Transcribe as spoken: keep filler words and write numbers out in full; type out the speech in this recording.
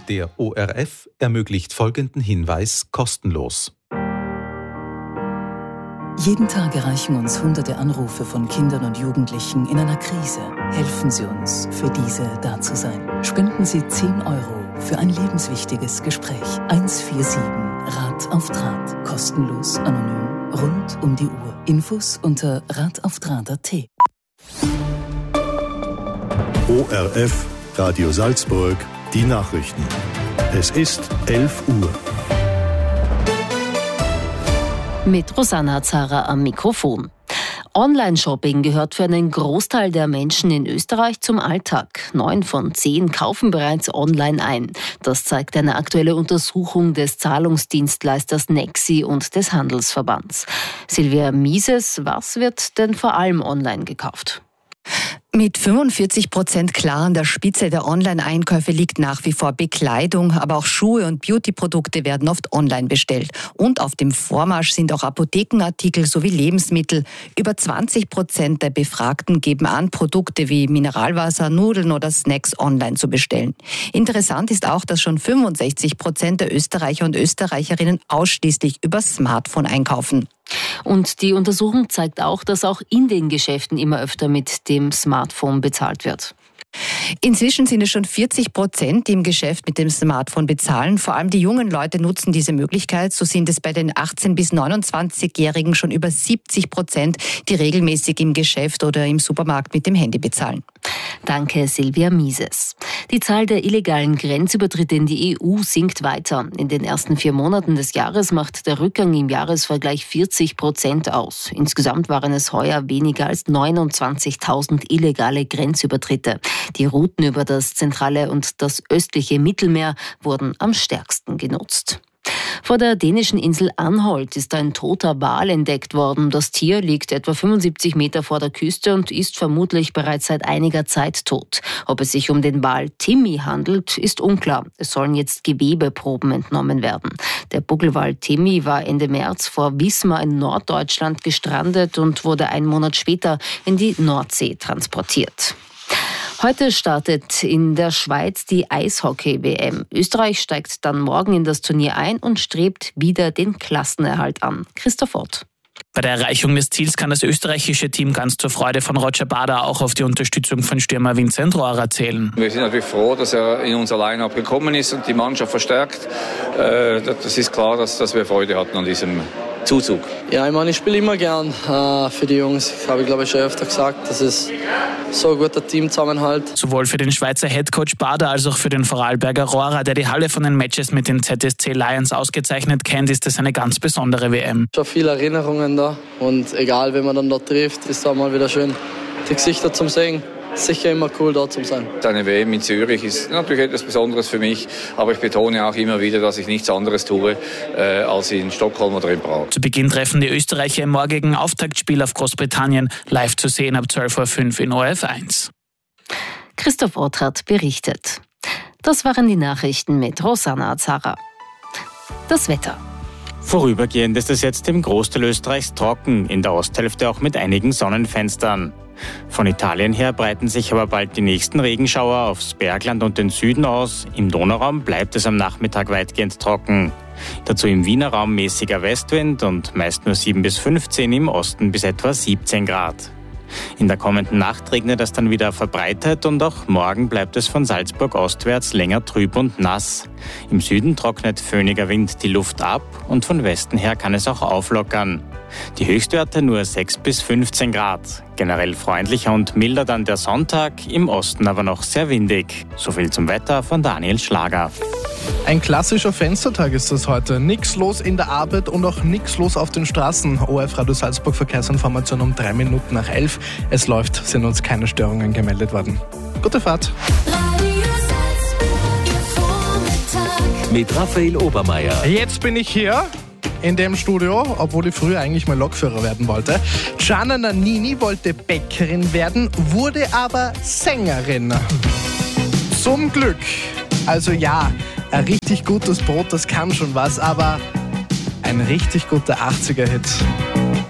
Der O R F ermöglicht folgenden Hinweis kostenlos. Jeden Tag erreichen uns hunderte Anrufe von Kindern und Jugendlichen in einer Krise. Helfen Sie uns, für diese da zu sein. Spenden Sie zehn Euro für ein lebenswichtiges Gespräch. eins vier sieben Rat auf Draht. Kostenlos, anonym, rund um die Uhr. Infos unter rataufdraht punkt at. O R F, Radio Salzburg, die Nachrichten. Es ist elf Uhr. Mit Rosanna Zara am Mikrofon. Online-Shopping gehört für einen Großteil der Menschen in Österreich zum Alltag. Neun von zehn kaufen bereits online ein. Das zeigt eine aktuelle Untersuchung des Zahlungsdienstleisters Nexi und des Handelsverbands. Silvia Mises, was wird denn vor allem online gekauft? Mit fünfundvierzig Prozent klar an der Spitze der Online-Einkäufe liegt nach wie vor Bekleidung, aber auch Schuhe und Beauty-Produkte werden oft online bestellt. Und auf dem Vormarsch sind auch Apothekenartikel sowie Lebensmittel. Über zwanzig Prozent der Befragten geben an, Produkte wie Mineralwasser, Nudeln oder Snacks online zu bestellen. Interessant ist auch, dass schon fünfundsechzig Prozent der Österreicher und Österreicherinnen ausschließlich über Smartphone einkaufen. Und die Untersuchung zeigt auch, dass auch in den Geschäften immer öfter mit dem Smartphone bezahlt wird. Inzwischen sind es schon vierzig Prozent, die im Geschäft mit dem Smartphone bezahlen. Vor allem die jungen Leute nutzen diese Möglichkeit. So sind es bei den achtzehn- bis neunundzwanzigjährigen schon über siebzig Prozent, die regelmäßig im Geschäft oder im Supermarkt mit dem Handy bezahlen. Danke, Silvia Mises. Die Zahl der illegalen Grenzübertritte in die E U sinkt weiter. In den ersten vier Monaten des Jahres macht der Rückgang im Jahresvergleich vierzig Prozent aus. Insgesamt waren es heuer weniger als neunundzwanzigtausend illegale Grenzübertritte. Die Routen über das zentrale und das östliche Mittelmeer wurden am stärksten genutzt. Vor der dänischen Insel Anholt ist ein toter Wal entdeckt worden. Das Tier liegt etwa fünfundsiebzig Meter vor der Küste und ist vermutlich bereits seit einiger Zeit tot. Ob es sich um den Wal Timmy handelt, ist unklar. Es sollen jetzt Gewebeproben entnommen werden. Der Buckelwal Timmy war Ende März vor Wismar in Norddeutschland gestrandet und wurde einen Monat später in die Nordsee transportiert. Heute startet in der Schweiz die Eishockey-W M. Österreich steigt dann morgen in das Turnier ein und strebt wieder den Klassenerhalt an. Christoph Ott. Bei der Erreichung des Ziels kann das österreichische Team ganz zur Freude von Roger Bader auch auf die Unterstützung von Stürmer Vincent Rohrer zählen. Wir sind natürlich froh, dass er in unser Line-Up gekommen ist und die Mannschaft verstärkt. Das ist klar, dass, dass wir Freude hatten an diesem Zuzug. Ja, ich meine, ich spiele immer gern äh, für die Jungs. Das habe ich, glaube ich, schon öfter gesagt. Das ist so ein guter Teamzusammenhalt. Sowohl für den Schweizer Headcoach Bader als auch für den Vorarlberger Rohrer, der die Halle von den Matches mit den Z S C Lions ausgezeichnet kennt, ist es eine ganz besondere W M. Schon viele Erinnerungen da und egal, wenn man dann dort trifft, ist es auch mal wieder schön, die Gesichter zum Sehen. Sicher immer cool, dort zu sein. Eine W M in Zürich ist natürlich etwas Besonderes für mich, aber ich betone auch immer wieder, dass ich nichts anderes tue äh, als in Stockholm oder in Prag. Zu Beginn treffen die Österreicher im morgigen Auftaktspiel auf Großbritannien, live zu sehen ab zwölf Uhr fünf in O R F eins. Christoph Ott hat berichtet. Das waren die Nachrichten mit Rosanna Zara. Das Wetter. Vorübergehend ist es jetzt im Großteil Österreichs trocken, in der Osthälfte auch mit einigen Sonnenfenstern. Von Italien her breiten sich aber bald die nächsten Regenschauer aufs Bergland und den Süden aus. Im Donauraum bleibt es am Nachmittag weitgehend trocken. Dazu im Wiener Raum mäßiger Westwind und meist nur sieben bis fünfzehn, im Osten bis etwa siebzehn Grad. In der kommenden Nacht regnet es dann wieder verbreitet und auch morgen bleibt es von Salzburg ostwärts länger trüb und nass. Im Süden trocknet föhniger Wind die Luft ab und von Westen her kann es auch auflockern. Die Höchstwerte nur sechs bis fünfzehn Grad. Generell freundlicher und milder dann der Sonntag, im Osten aber noch sehr windig. So viel zum Wetter von Daniel Schlager. Ein klassischer Fenstertag ist das heute. Nix los in der Arbeit und auch nix los auf den Straßen. O R F Radio Salzburg Verkehrsinformation um drei Minuten nach elf. Es läuft, sind uns keine Störungen gemeldet worden. Gute Fahrt. Mit Raphael Obermeier. Jetzt bin ich hier in dem Studio, obwohl ich früher eigentlich mal Lokführer werden wollte. Gianna Nannini wollte Bäckerin werden, wurde aber Sängerin. Zum Glück. Also ja, ein richtig gutes Brot, das kann schon was, aber ein richtig guter achtziger-Hit